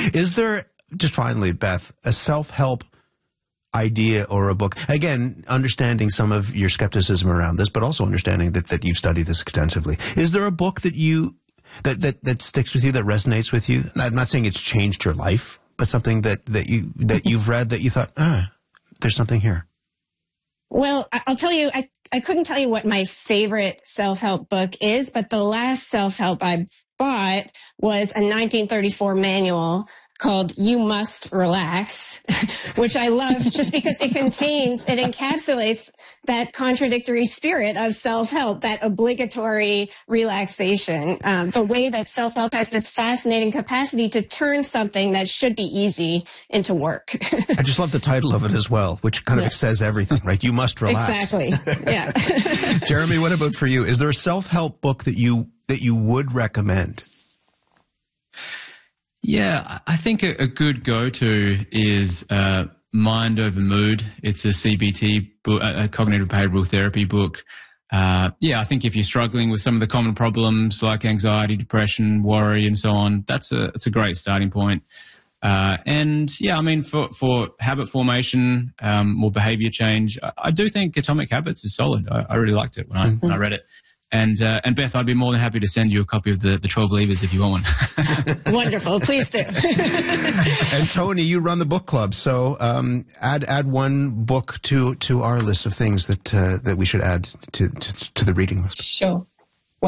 Is there, just finally, Beth, a self-help idea or a book, again, understanding some of your skepticism around this, but also understanding that you've studied this extensively. Is there a book that that sticks with you, that resonates with you? I'm not saying it's changed your life, but something that you've read that you thought, there's something here. Well, I'll tell you, I couldn't tell you what my favorite self-help book is, but the last self-help I bought was a 1934 manual called You Must Relax, which I love just because it encapsulates that contradictory spirit of self-help, that obligatory relaxation, the way that self-help has this fascinating capacity to turn something that should be easy into work. I just love the title of it as well, which kind of says everything, right? You must relax. Exactly. Yeah. Jeremy, what about for you? Is there a self-help book that you would recommend? Yeah, I think a good go-to is Mind Over Mood. It's a CBT book, a cognitive behavioral therapy book. I think if you're struggling with some of the common problems like anxiety, depression, worry, and so on, it's a great starting point. For habit formation, more behavior change, I do think Atomic Habits is solid. I really liked it when I read it. And Beth, I'd be more than happy to send you a copy of the 12 Levers if you want one. Wonderful. Please do. And Tony, you run the book club. So add one book to our list of things that we should add to the reading list. Sure.